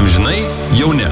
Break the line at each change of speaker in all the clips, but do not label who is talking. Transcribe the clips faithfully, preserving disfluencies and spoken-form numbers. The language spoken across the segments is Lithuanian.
Amžinai jauni.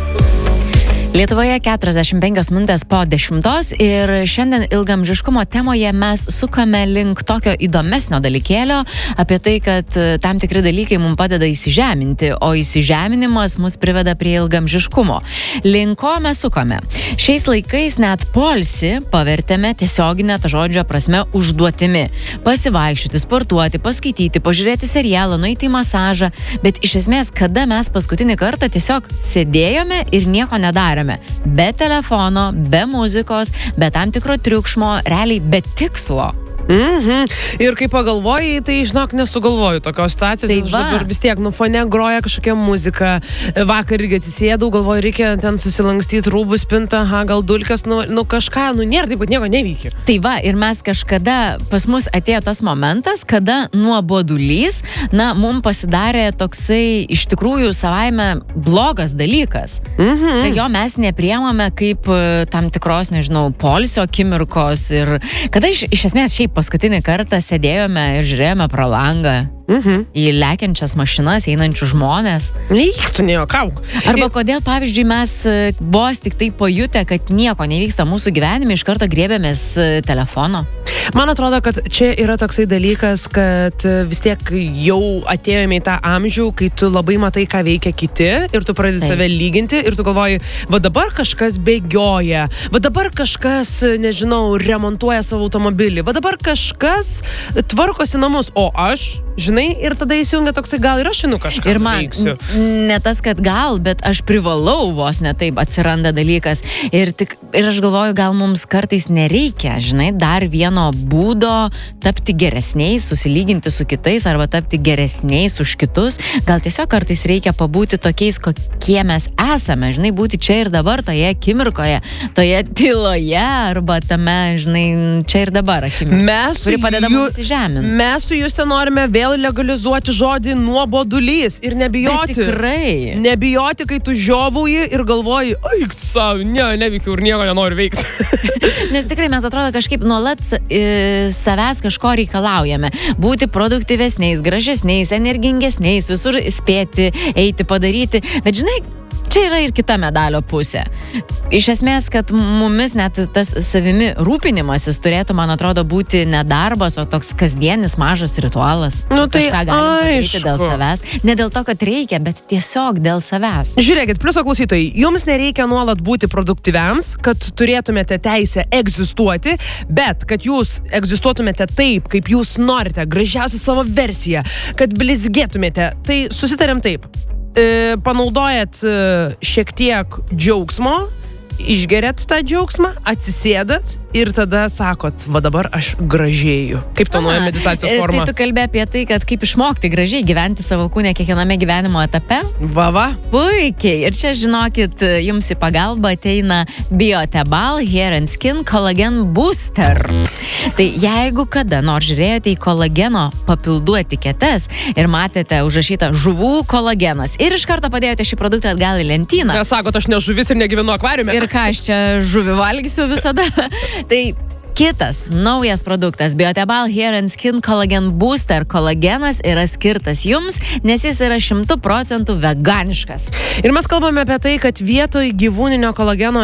Lietuvoje keturiasdešimt penkios minutės po dešimtos ir šiandien ilgamžiškumo temoje mes sukame link tokio įdomesnio dalykėlio apie tai, kad tam tikri dalykai mums padeda įsižeminti, o įsižeminimas mus priveda prie ilgamžiškumo. Link ko mes sukame? Šiais laikais net poilsį pavertėme tiesioginę ta žodžio prasme užduotimi. Pasivaikščioti, sportuoti, paskaityti, pažiūrėti serialą, nueiti į masažą, bet iš esmės, kada mes paskutinį kartą tiesiog sėdėjome ir nieko nedarėme. Be telefono, be muzikos, be tam tikro triukšmo, realiai be tikslo.
Mhm. Ir kai pagalvoji, tai žinok, nesugalvoju tokios situacijos,
Tai
nes
va.
dabar vis tiek, nu, fone groja kažkokia muzika, vakar irgi atsisėdau, galvoju, reikia ten susilankstyti rūbus, spintą, aha, gal dulkes, nu, nu kažką, nu, nėra taip, kad nieko neveikia.
Tai va, ir mes kažkada, pas mus atėjo tas momentas, kada nuobodulys, na, mums pasidarė toksai iš tikrųjų savaime blogas dalykas.
Mhm.
Kai jo mes nepriemame kaip e, tam tikros, nežinau, poilsio akimirkos ir kada iš, iš esmės šiaip paskutinį kartą sėdėjome ir žiūrėjome pro langą
Mhm.
į lekiančias mašinas, einančius žmonės.
Eik, tu nejuokauk.
Arba kodėl, pavyzdžiui, mes e, vos tik tai pajutę, kad nieko nevyksta mūsų gyvenime, iš karto griebėmės e, telefono.
Man atrodo, kad čia yra toksai dalykas, kad vis tiek jau atėjome į tą amžių, kai tu labai matai, ką veikia kiti ir tu pradedi
Taip.
save lyginti ir tu galvoji, va dabar kažkas bėgioja, va dabar kažkas, nežinau, remontuoja savo automobilį, va dabar kažkas tvarkosi namus, o aš, žinai, ir tada įsijungia toksai, gal ir aš žinau kažką
Ir man
veiksiu.
n- ne tas, kad gal, bet aš privalau vos ne taip atsiranda dalykas. Ir, tik, ir aš galvoju, gal mums kartais nereikia, žinai, dar vieno būdo tapti geresniais, susilyginti su kitais arba tapti geresniais už kitus. Gal tiesiog kartais reikia pabūti tokiais, kokie mes esame, žinai, būti čia ir dabar, toje akimirkoje, toje tyloje arba tame, žinai, čia ir dabar akimirkoje.
Mes su
Kuri padeda
Ju-
mums įžeminti.
Mes su Juste norime vėl legalizuoti žodį nuobodulys ir nebijoti.
Bet tikrai.
Nebijoti, kai tu žiovauji ir galvoji, eik tu savo, ne, neveikiu ir nieko nenoriu veikti.
Nes tikrai mes atrodo kažkaip nuolat e, savęs kažko reikalaujame. Būti produktyvesniais, gražesniais, energingesniais, visur spėti, eiti, padaryti. Bet žinai, čia yra ir kita medalio pusė. Iš esmės, kad mumis net tas savimi rūpinimasis turėtų, man atrodo, būti ne darbas, o toks kasdienis mažas ritualas.
Nu, tai
Kažką galim padaryti dėl
aišku.
savęs. Ne dėl to, kad reikia, bet tiesiog dėl savęs.
Žiūrėkit, pliuso klausytojai, jums nereikia nuolat būti produktyviams, kad turėtumėte teisę egzistuoti, bet kad jūs egzistuotumėte taip, kaip jūs norite, gražiausią savo versiją, kad blizgėtumėte, tai susitarėm taip. E, panaudojat e, šiek tiek džiaugsmo, išgeriat tą džiaugsmą, atsisėdat ir tada sakot, va dabar aš gražėju. Kaip to nuoja
Aha,
meditacijos
e,
forma?
Tai tu kalbė apie tai, kad kaip išmokti gražiai gyventi savo kūne kiekviename gyvenimo etape.
Va, va.
Puikiai. Ir čia, žinokit, jums į pagalbą ateina Biotebal Hair and Skin Collagen Booster. Tai jeigu kada nors žiūrėjote į kolageno papildų etiketes ir matėte užrašytą žuvų kolagenas ir iš karto padėjote šį produktą atgal į lentyną.
Mes sakot, aš ne žuvis ir negyvenu akvariume.
Ir ką aš čia žuvį valgysiu visada. Tai kitas naujas produktas Biotebal Hair and Skin Collagen Booster kolagenas yra skirtas jums, nes jis yra šimtų procentų veganiškas.
Ir mes kalbame apie tai, kad vietoj gyvūninio kolageno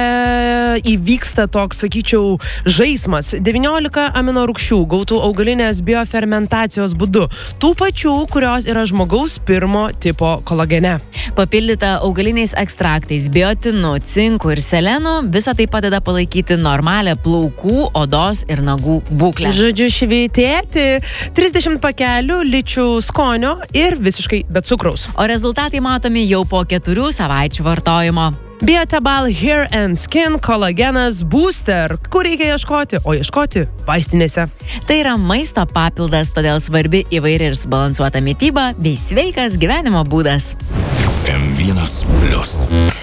čia įvyksta toks, sakyčiau, žaismas. devyniolika aminorūgščių gautų augalinės biofermentacijos būdu. Tų pačių, kurios yra žmogaus pirmo tipo kolagene.
Papildyta augaliniais ekstraktais, biotinu, cinku ir selenu, visa tai padeda palaikyti normalią plaukų, odos ir nagų būklę.
Žodžiu, šveitėti trisdešimt pakelių ličių skonio ir visiškai be cukraus.
O rezultatai matomi jau po keturių savaičių vartojimo.
Biotebal Hair and Skin Collagenas Booster. Kur reikia ieškoti? O ieškoti vaistinėse.
Tai yra maisto papildas, todėl svarbi įvairi ir subalansuota mityba bei sveikas gyvenimo būdas.
M vienas plius.